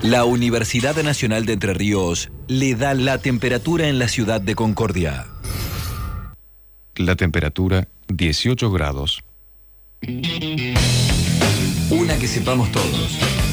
La Universidad Nacional de Entre Ríos le da la temperatura en la ciudad de Concordia. La temperatura 18 grados. Una que sepamos todos.